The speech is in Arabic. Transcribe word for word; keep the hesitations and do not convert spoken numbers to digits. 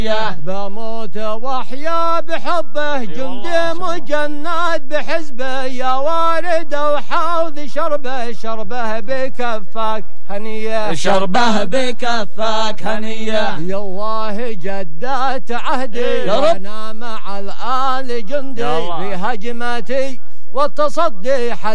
بموت واحيا بحبه جندي مجند بحزبه يا وارد وحوض شربه شربه بكفاك هنيه شربه بكفاك هنيه يا الله جدات عهدي وانا مع الآل جندي في هجمتي والتصدي